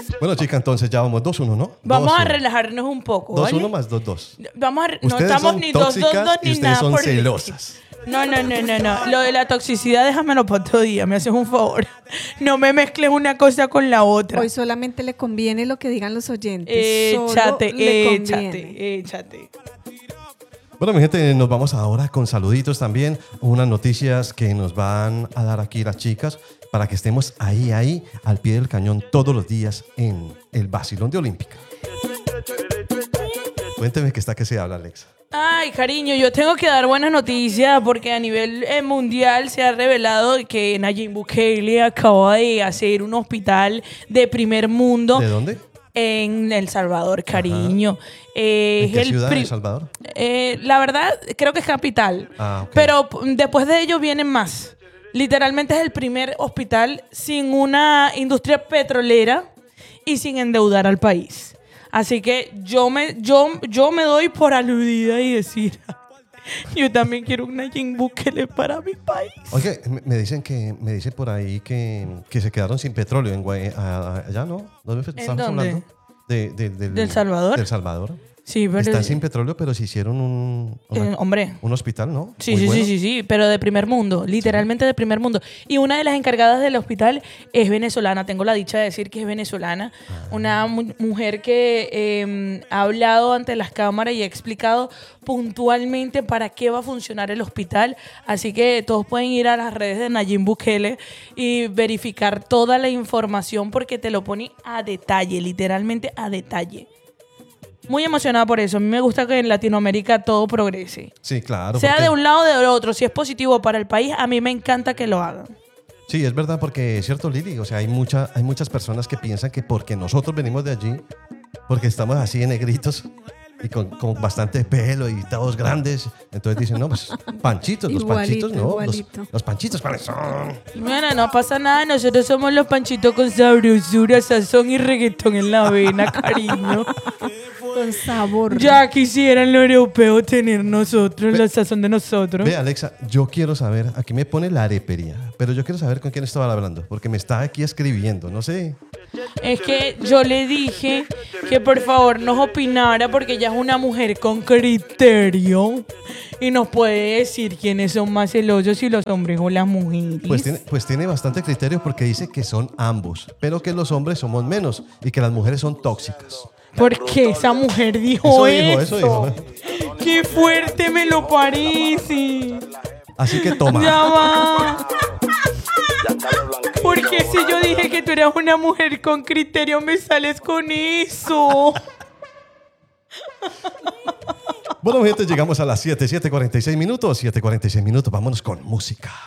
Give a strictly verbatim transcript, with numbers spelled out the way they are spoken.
Bueno, chica, entonces ya vamos dos uno, ¿no? Vamos dos, a uno. relajarnos un poco, dos ¿vale? uno más dos dos. Vamos a re- no Ustedes estamos son ni dos dos dos tóxicas y ni ustedes nada son por el estilo. celosas. No, no, no, no, no. Lo de la toxicidad déjamelo para otro día, me haces un favor. No me mezcles una cosa con la otra. Hoy solamente le conviene lo que digan los oyentes. Échate, Solo le conviene. échate, échate. Bueno, mi gente, nos vamos ahora con saluditos también. Unas noticias que nos van a dar aquí las chicas para que estemos ahí, ahí, al pie del cañón todos los días en el Vacilón de Olímpica. Cuénteme que está que se habla, Alexa. Ay, cariño, yo tengo que dar buenas noticias porque a nivel eh, mundial se ha revelado que Nayib Bukele acaba de hacer un hospital de primer mundo. ¿De dónde? En El Salvador, cariño. Eh, ¿En qué es el ciudad de pri- El Salvador? Eh, la verdad, creo que es capital. Ah, ok. Pero p- después de ello vienen más. Literalmente es el primer hospital sin una industria petrolera y sin endeudar al país. Así que yo me, yo, yo me doy por aludida y decir, yo también quiero un Nayib Bukele para mi país. Oye, me- me dicen que me dicen por ahí que, que se quedaron sin petróleo en Guay- a- a- allá, ¿no? ¿Dónde fue? ¿Estamos dónde? hablando? De, de- del, ¿Del Salvador? Del Salvador. Sí, pero... Están sin petróleo, pero se hicieron un, una- eh, hombre... un hospital, ¿no? Sí, Muy sí, bueno. sí, sí, sí, pero de primer mundo, literalmente de primer mundo. Y una de las encargadas del hospital es venezolana, tengo la dicha de decir que es venezolana, una mu- mujer que eh, ha hablado ante las cámaras y ha explicado puntualmente para qué va a funcionar el hospital, así que todos pueden ir a las redes de Nayib Bukele y verificar toda la información porque te lo pone a detalle, literalmente a detalle. Muy emocionada por eso. A mí me gusta que en Latinoamérica todo progrese. Sí, claro. Sea porque- de un lado o del otro, si es positivo para el país, a mí me encanta que lo hagan. Sí, es verdad, porque es cierto, Lili. O sea, hay, mucha, hay muchas personas que piensan que porque nosotros venimos de allí, porque estamos así de negritos y con, con bastante pelo y todos grandes, entonces dicen, no, pues panchitos, los Igualito, panchitos, no. Los, igualito. los panchitos, ¿cuáles son? Bueno, no pasa nada, nosotros somos los panchitos con sabrosura, sazón y reggaetón en la vena, cariño. Con sabor. Ya quisieran los europeos tener nosotros, la sazón de nosotros. Ve, Alexa, yo quiero saber, aquí me pone la arepería, pero yo quiero saber con quién estaba hablando, porque me está aquí escribiendo, no sé. Es que yo le dije que por favor nos opinara porque ella es una mujer con criterio y nos puede decir quiénes son más celosos, si los hombres o las mujeres. Pues tiene, pues tiene bastante criterio porque dice que son ambos, pero que los hombres somos menos y que las mujeres son tóxicas. Porque esa mujer dijo Eso eso. dijo, eso dijo. Qué fuerte me lo parece. Así que toma. Ya va. Porque si yo dije que tú eras una mujer con criterio, me sales con eso. Bueno, gente, llegamos a las siete, siete cuarenta y seis minutos. siete cuarenta y seis minutos, vámonos con música.